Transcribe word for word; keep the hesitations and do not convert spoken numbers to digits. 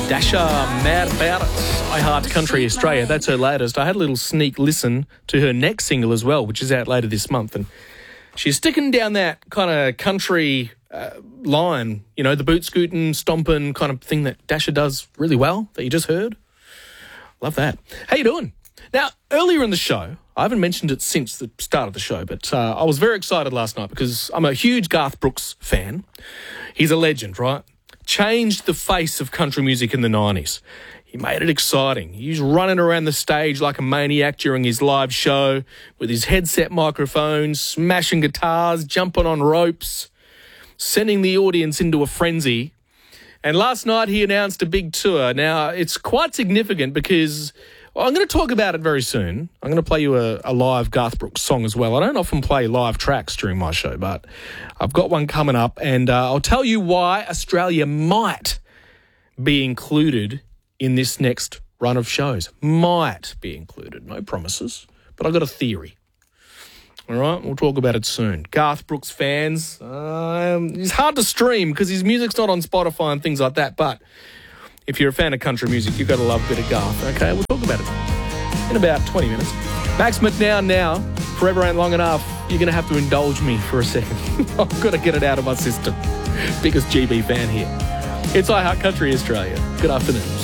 Dasha Mad About It, I Heart Country Australia. That's her latest. I had a little sneak listen to her next single as well, which is out later this month. And she's sticking down that kind of country uh, line, you know, the boot scooting, stomping kind of thing that Dasha does really well, that you just heard. Love that. How you doing? Now, earlier in the show, I haven't mentioned it since the start of the show, but uh, I was very excited last night because I'm a huge Garth Brooks fan. He's a legend, right? Changed the face of country music in the nineties. He made it exciting. He was running around the stage like a maniac during his live show with his headset microphones, smashing guitars, jumping on ropes, sending the audience into a frenzy. And last night he announced a big tour. Now, it's quite significant because well, I'm going to talk about it very soon. I'm going to play you a, a live Garth Brooks song as well. I don't often play live tracks during my show, but I've got one coming up, and uh, I'll tell you why Australia might be included in this next run of shows. Might be included. No promises, but I've got a theory. All right, we'll talk about it soon. Garth Brooks fans, um, he's hard to stream because his music's not on Spotify and things like that, but if you're a fan of country music, you've got to love a bit of Garth, okay? We'll talk about it in about twenty minutes. Max McNown now, Forever Ain't Long Enough. You're going to have to indulge me for a second. I've got to get it out of my system. Biggest G B fan here. It's I Heart Country Australia. Good afternoon.